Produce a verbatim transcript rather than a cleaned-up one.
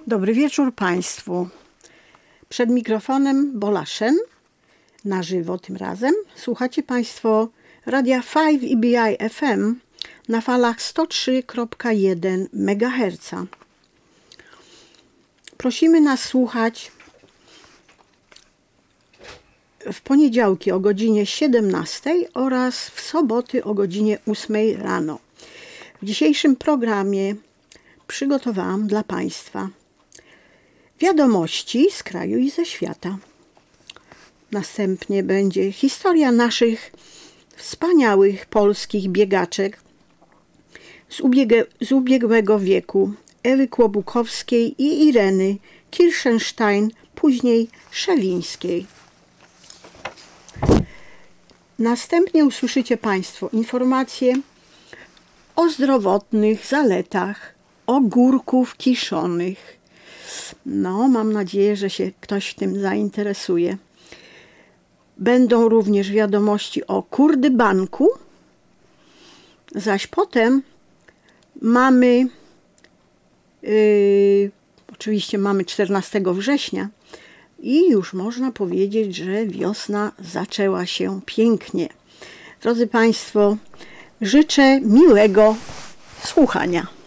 Dobry wieczór Państwu. Przed mikrofonem Bola Shen, na żywo tym razem. Słuchacie Państwo radia pięć E B I F M na falach sto trzy przecinek jeden megaherca. Prosimy nas słuchać w poniedziałki o godzinie siedemnastej oraz w soboty o godzinie ósmej rano. W dzisiejszym programie przygotowałam dla Państwa wiadomości z kraju i ze świata. Następnie będzie historia naszych wspaniałych polskich biegaczek z, ubieg- z ubiegłego wieku, Ewy Kłobukowskiej i Ireny Kirschenstein, później Szewińskiej. Następnie usłyszycie Państwo informacje o zdrowotnych zaletach ogórków kiszonych. No, mam nadzieję, że się ktoś tym zainteresuje. Będą również wiadomości o kurdybanku, zaś potem mamy, yy, oczywiście mamy czternastego września i już można powiedzieć, że wiosna zaczęła się pięknie. Drodzy Państwo, życzę miłego słuchania.